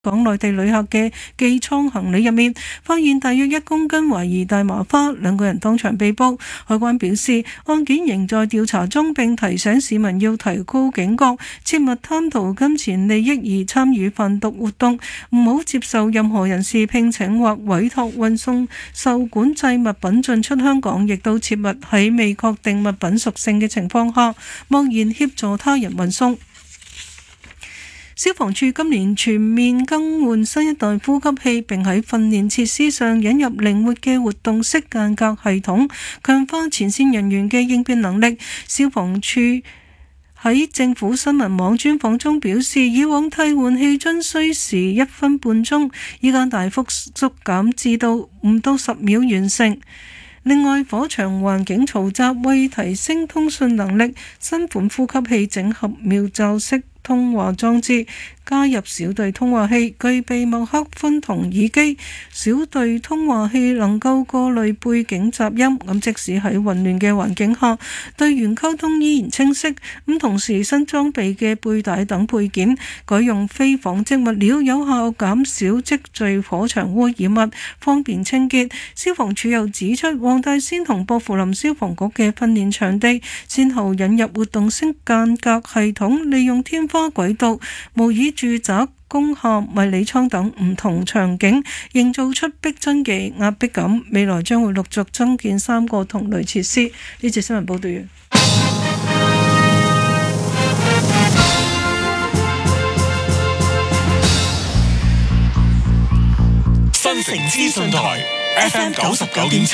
港內地旅客嘅寄艙行李入面，發現大約1公斤懷疑大麻花，2個人當場被捕。海關表示，案件仍在調查中，並提醒市民要提高警覺，切勿貪圖金錢利益而參與販毒活動，唔好接受任何人士聘請或委託運送受管制物品進出香港，亦都切勿喺未確定物品屬性嘅情況下，貿然協助他人運送。消防處今年全面更換新一代呼吸器，並喺訓練設施上引入靈活嘅活動式間隔系統，強化前線人員嘅應變能力。消防處喺政府新聞網專訪中表示，以往替換氣樽需時1分半鐘，依家大幅縮減至到5到10秒完成。另外，火場環境嘈雜，為提升通訊能力，新款呼吸器整合妙罩式通話裝置，加入小隊通話器，具備麥克風同耳機。小隊通話器能夠過濾背景雜音，咁即使喺混亂嘅環境下，隊員溝通依然清晰。咁同時新裝備嘅背帶等配件改用非紡織物料，有效減少積聚火場污染物，方便清潔。消防處又指出，黃大仙同薄扶林消防局嘅訓練場地先後引入活動式間隔系統，利用天花軌道模擬住宅、工廈、迷你倉等唔同場景，營造出逼真嘅壓迫感。未來將會陸續增建3個同類設施。呢節新聞報道完。 新城資訊台 FM 99.7